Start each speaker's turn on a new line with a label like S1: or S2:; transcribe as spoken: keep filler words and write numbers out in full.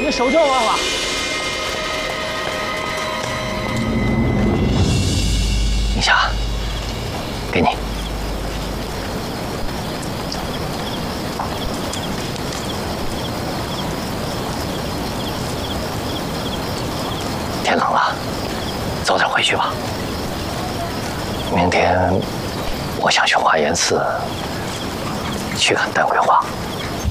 S1: 的手就要忘了。
S2: 宁夏，给你。天冷了，早点回去吧。明天我想去华严寺去看丹桂花。